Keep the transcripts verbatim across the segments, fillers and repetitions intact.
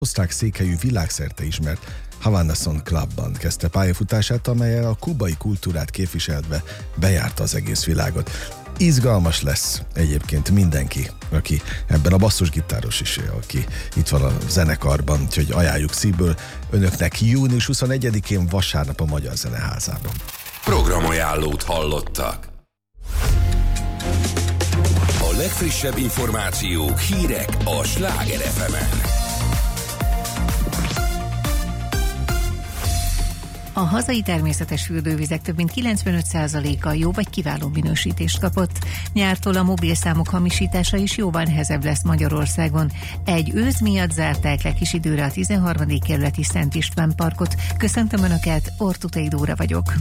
Osztrák székhelyű világszerte ismert Havana Sound Clubban kezdte pályafutását, amelyen a kubai kultúrát képviselve bejárta az egész világot. Izgalmas lesz egyébként mindenki, aki ebben a basszusgitáros is, aki itt van a zenekarban, úgyhogy ajánljuk szívből önöknek június huszonegyedikén vasárnap a Magyar Zeneházában. Programajánlót hallottak. A legfrissebb információk, hírek a Sláger ef emen. A hazai természetes fürdővizek több mint kilencvenöt százaléka jó vagy kiváló minősítést kapott. Nyártól a mobilszámok hamisítása is jóval nehezebb lesz Magyarországon. Egy ősz miatt zárták le kis időre a tizenharmadik kerületi Szent István parkot. Köszöntöm Önöket, Ortutei Dóra vagyok.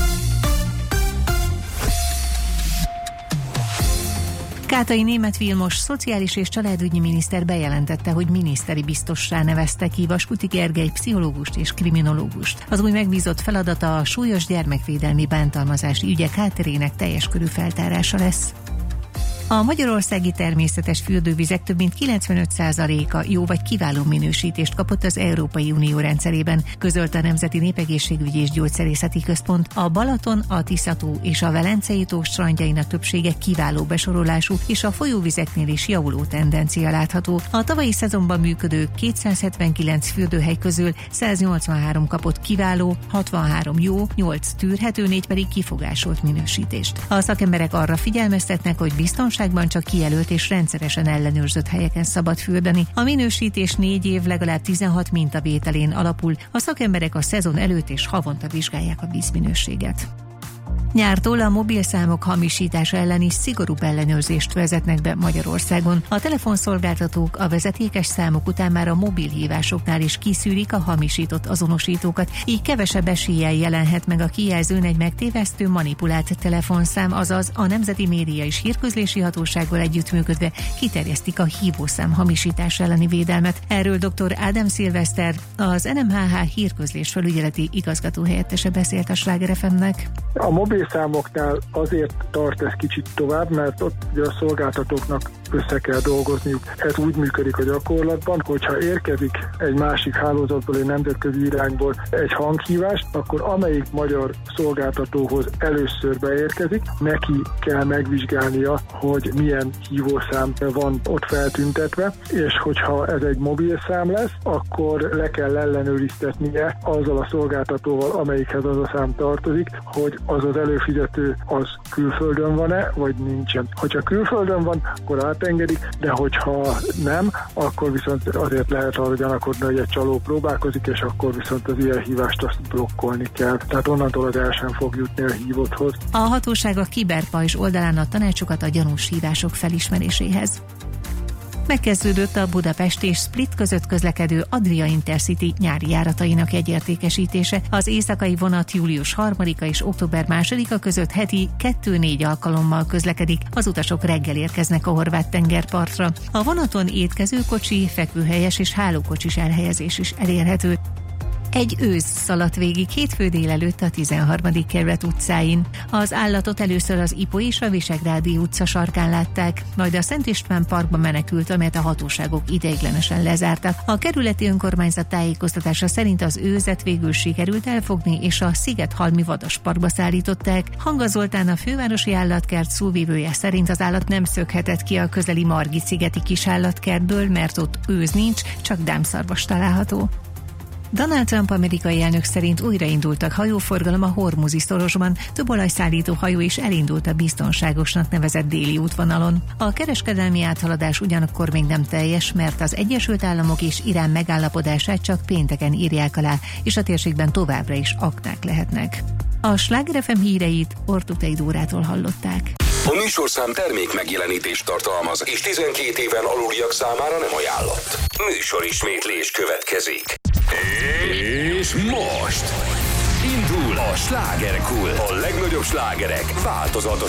Kátai Németh Vilmos szociális és családügyi miniszter bejelentette, hogy miniszteri biztossá nevezte ki Vaskuti Gergely pszichológust és kriminológust. Az új megbízott feladata a súlyos gyermekvédelmi bántalmazási ügyek hátterének teljes körű feltárása lesz. A magyarországi természetes fürdővizek több mint kilencvenöt százaléka jó vagy kiváló minősítést kapott az Európai Unió rendszerében, közölte a Nemzeti Népegészségügyi és Gyógyszerészeti Központ. A Balaton, a Tisza-tó és a Velencei tó strandjainak többsége kiváló besorolású, és a folyóvizeknél is javuló tendencia látható. A tavalyi szezonban működő kétszázhetvenkilenc fürdőhely közül száznyolcvanhárom kapott kiváló, hatvanhárom jó, nyolc tűrhető, négy pedig kifogásolt minősítést. A szakemberek arra figyelmeztetnek, hogy biztonságos csak kijelölt és rendszeresen ellenőrzött helyeken szabad fürdeni. A minősítés négy év legalább tizenhat mintavételén alapul, a szakemberek a szezon előtt és havonta vizsgálják a vízminőséget. Nyártól a mobilszámok hamisítása ellen is szigorúbb ellenőrzést vezetnek be Magyarországon. A telefonszolgáltatók a vezetékes számok után már a mobilhívásoknál is kiszűrik a hamisított azonosítókat, így kevesebb eséllyel jelenhet meg a kijelzőn egy megtévesztő manipulált telefonszám, azaz a Nemzeti Média és Hírközlési Hatósággal együttműködve kiterjesztik a hívószám hamisítás elleni védelmet. Erről dr. Ádám Szilveszter, az en em há há hírközlés felügyeleti igazgatóhelyettese beszélt a Sláger ef emnek. A mobilszámoknál azért tart ez kicsit tovább, mert ott ugye a szolgáltatóknak össze kell dolgozniuk. Ez úgy működik a gyakorlatban, hogyha érkezik egy másik hálózatból, egy nemzetközi irányból egy hanghívás, akkor amelyik magyar szolgáltatóhoz először beérkezik, neki kell megvizsgálnia, hogy milyen hívószám van ott feltüntetve, és hogyha ez egy mobilszám lesz, akkor le kell ellenőriztetnie azzal a szolgáltatóval, amelyikhez az a szám tartozik, hogy az az előfizető az külföldön van-e, vagy nincsen. Hogyha külföldön van, akkor átengedik, de hogyha nem, akkor viszont azért lehet arra gyanakodni, hogy egy csaló próbálkozik, és akkor viszont az ilyen hívást azt blokkolni kell. Tehát onnantól az el sem fog jutni a hívotthoz. A hatóság a Kiberpajzs oldalán ad tanácsokat a gyanús hívások felismeréséhez. Megkezdődött a Budapest és Split között közlekedő Adria Intercity nyári járatainak jegyértékesítése. Az éjszakai vonat július harmadika és október másodika között heti kettő-négy alkalommal közlekedik. Az utasok reggel érkeznek a horvát tengerpartra. A vonaton étkezőkocsi, fekvőhelyes és hálókocsis elhelyezés is elérhető. Egy ősz szaladt végig hétfő délelőtt a tizenharmadik kerület utcáin. Az állatot először az Ipoly és a Visegrádi utca sarkán látták, majd a Szent István parkba menekült, amelyet a hatóságok ideiglenesen lezártak. A kerületi önkormányzat tájékoztatása szerint az őzet végül sikerült elfogni, és a Szigethalmi vadasparkba szállították. Hanga Zoltán, a fővárosi állatkert szóvivője szerint az állat nem szökhetett ki a közeli Margit-szigeti kisállatkertből, mert ott őz nincs, csak dámszarvas található. Donald Trump amerikai elnök szerint újraindultak hajóforgalom a Hormuzi szorosban, több olajszállító hajó is elindult a biztonságosnak nevezett déli útvonalon. A kereskedelmi áthaladás ugyanakkor még nem teljes, mert az Egyesült Államok és Irán megállapodását csak pénteken írják alá, és a térségben továbbra is aknák lehetnek. A Sláger ef em híreit Ortutei Dórától hallották. A műsorszám termék megjelenítést tartalmaz, és tizenkét éven aluliak számára nem ajánlott. Műsorismétlés következik. És most indul a Slágerkult. A legnagyobb slágerek változatos